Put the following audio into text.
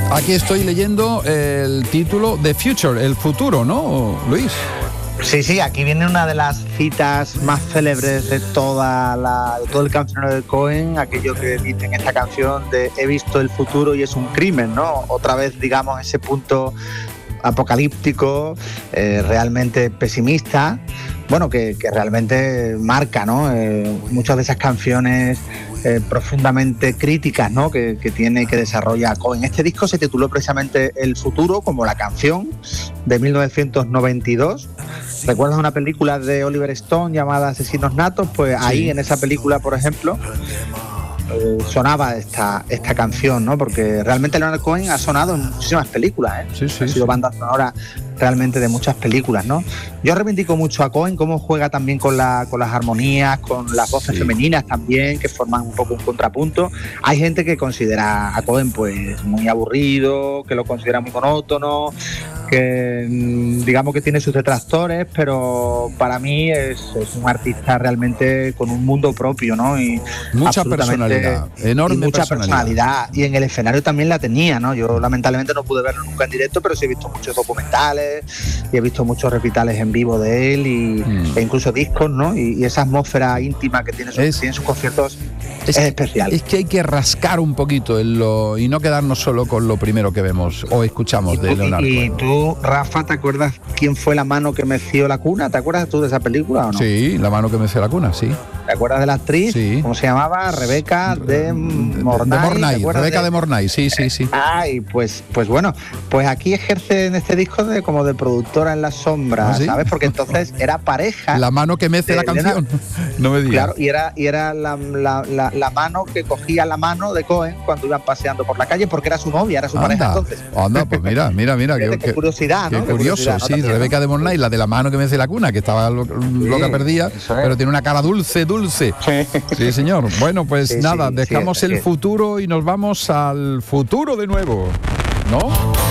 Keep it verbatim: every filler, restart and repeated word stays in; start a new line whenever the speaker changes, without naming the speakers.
Aquí estoy leyendo el título The Future, el futuro, ¿no, Luis?
Sí, sí, aquí viene una de las citas más célebres de toda la, de todo el cancionero de Cohen, aquello que dice en esta canción de he visto el futuro y es un crimen, ¿no? Otra vez, digamos, ese punto apocalíptico, eh, realmente pesimista, bueno, que, que realmente marca, ¿no? Eh, muchas de esas canciones eh, profundamente críticas, ¿no? Que, que tiene, que desarrolla Cohen. Este disco se tituló precisamente El futuro, como la canción, de mil novecientos noventa y dos. ¿Recuerdas una película de Oliver Stone llamada Asesinos Natos? Pues sí. Ahí, en esa película, por ejemplo, eh, sonaba esta, esta canción, ¿no? Porque realmente Leonard Cohen ha sonado en muchísimas películas, ¿eh?
Sí, sí,
ha sido
sí.
banda sonora realmente de muchas películas, ¿no? Yo reivindico mucho a Cohen, cómo juega también con, la, con las armonías, con las voces sí. femeninas también, que forman un poco un contrapunto. Hay gente que considera a Cohen pues muy aburrido, que lo considera muy monótono, que digamos que tiene sus detractores, pero para mí es, es un artista realmente con un mundo propio, ¿no? Y
mucha personalidad, enorme
y mucha
personalidad.
personalidad. Y en el escenario también la tenía, ¿no? Yo lamentablemente no pude verlo nunca en directo, pero sí he visto muchos documentales y he visto muchos recitales en vivo de él y, mm. e incluso discos, ¿no? Y, y esa atmósfera íntima que tiene, su, es, tiene sus conciertos es, es especial.
Es que hay que rascar un poquito en lo, y no quedarnos solo con lo primero que vemos o escuchamos
y
de
tú,
Leonardo.
Y tú, Rafa, ¿te acuerdas quién fue la mano que meció la cuna? ¿Te acuerdas tú de esa película o no?
Sí, la mano que meció la cuna, sí.
¿Te acuerdas de la actriz?
Sí.
¿Cómo se llamaba? Rebeca de Mornay.
De Mornay, Rebeca de, de Mornay, sí, sí, sí.
Ay, pues, pues bueno, pues aquí ejerce en este disco de, como de productora en la sombra, ¿Ah, sí? ¿sabes? Porque entonces era pareja.
La mano que mece la canción. No me digas.
Claro, y era, y era la, la, la, la mano que cogía la mano de Cohen cuando iban paseando por la calle, porque era su novia, era su
anda,
pareja entonces.
Anda, pues mira, mira, mira.
Qué, qué curiosidad, ¿no?
Qué curioso,
curiosidad,
sí,
¿no?
Rebeca de Mornay, la de la mano que mece la cuna, que estaba lo, loca sí, perdida, pero tiene una cara dulce, dulce. Sí, sí señor. Bueno, pues sí, nada, sí, dejamos sí, el sí. futuro y nos vamos al futuro de nuevo, ¿no?